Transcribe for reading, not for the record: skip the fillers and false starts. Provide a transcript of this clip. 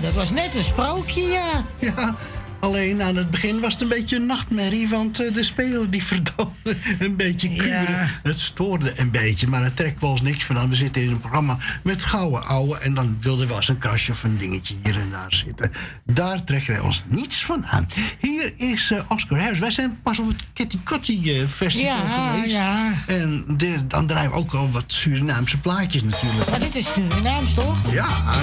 dat was net een sprookje, ja. Ja, alleen aan het begin was het een beetje een nachtmerrie, want de speler die verdoofde een beetje kuren. Ja. Het stoorde een beetje, maar het trekt wel eens niks van aan. We zitten in een programma met gouden ouwe en dan wilde wel eens een krasje of een dingetje hier en daar zitten. Daar trekken wij ons niets van aan. Hier is Oscar Harris. Wij zijn pas op het Kitty Kotti festival geweest. Ja. En dan draaien we ook al wat Surinaamse plaatjes natuurlijk. Maar dit is Surinaams, toch? Ja,